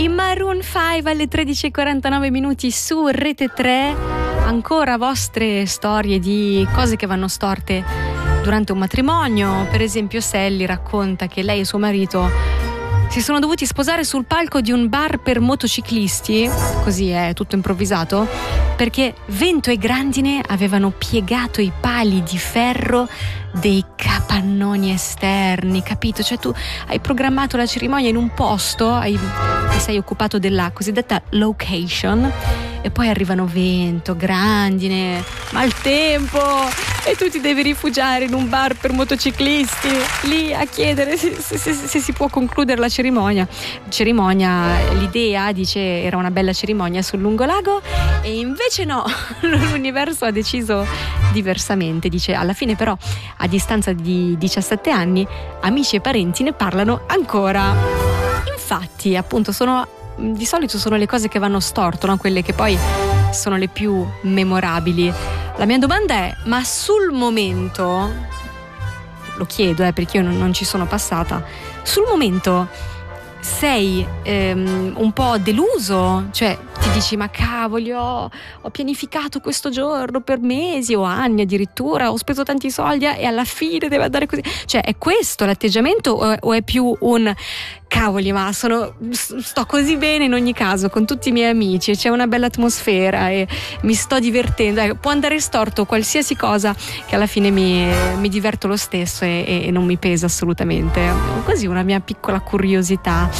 I Maroon 5 alle 13:49 minuti su Rete 3. Ancora vostre storie di cose che vanno storte durante un matrimonio. Per esempio Sally racconta che lei e suo marito si sono dovuti sposare sul palco di un bar per motociclisti, così è tutto improvvisato, perché vento e grandine avevano piegato i pali di ferro dei capannoni esterni, capito? Cioè tu hai programmato la cerimonia in un posto, ti sei occupato della cosiddetta location, e poi arrivano vento, grandine, maltempo e tu ti devi rifugiare in un bar per motociclisti lì a chiedere se si può concludere la cerimonia. L'idea, dice, era una bella cerimonia sul lungolago, e invece no, l'universo ha deciso diversamente. Dice, alla fine però, a distanza di 17 anni, amici e parenti ne parlano ancora. Infatti, appunto, di solito sono le cose che vanno storto, no? Quelle che poi sono le più memorabili. La mia domanda è: ma sul momento, lo chiedo perché io non ci sono passata, sul momento sei un po' deluso? Cioè ti dici, ma cavoli, ho pianificato questo giorno per mesi o anni addirittura, ho speso tanti soldi e alla fine deve andare così? Cioè, è questo l'atteggiamento o è più un cavoli, ma sto così bene in ogni caso con tutti i miei amici, c'è una bella atmosfera e mi sto divertendo? Può andare storto qualsiasi cosa, che alla fine mi diverto lo stesso e non mi pesa assolutamente. Così, una mia piccola curiosità.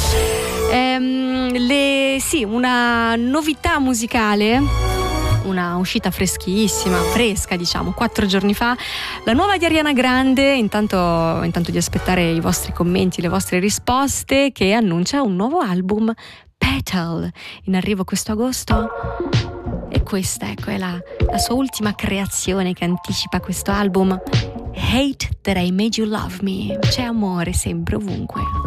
Una novità musicale, una uscita fresca, diciamo, 4 giorni fa, la nuova di Ariana Grande. Intanto di aspettare i vostri commenti, le vostre risposte, che annuncia un nuovo album, Petal, in arrivo questo agosto. E questa, ecco, è la sua ultima creazione che anticipa questo album, Hate That I Made You Love Me. C'è amore sempre ovunque.